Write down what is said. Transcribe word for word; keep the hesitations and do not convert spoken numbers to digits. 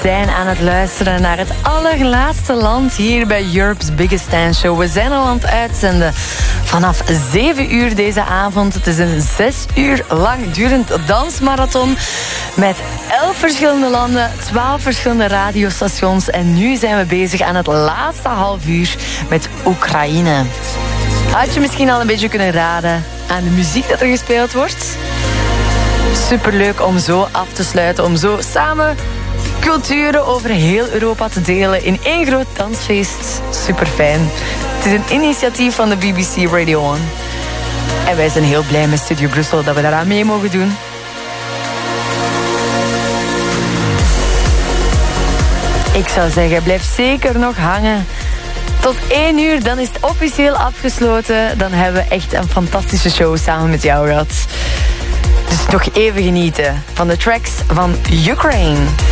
zijn aan het luisteren naar het allerlaatste land hier bij Europe's Biggest Dance Show. We zijn al aan het uitzenden vanaf zeven uur deze avond. Het is een zes uur lang durend dansmarathon met elf verschillende landen, twaalf verschillende radiostations. En nu zijn we bezig aan het laatste half uur met Oekraïne. Had je misschien al een beetje kunnen raden aan de muziek dat er gespeeld wordt? Superleuk om zo af te sluiten, om zo samen culturen over heel Europa te delen in één groot dansfeest. Super fijn. Het is een initiatief van de B B C Radio One. En wij zijn heel blij met Studio Brussel dat we daaraan mee mogen doen. Ik zou zeggen, blijf zeker nog hangen. Tot één uur, dan is het officieel afgesloten. Dan hebben we echt een fantastische show samen met jou gehad. Dus nog even genieten van de tracks van Ukraine.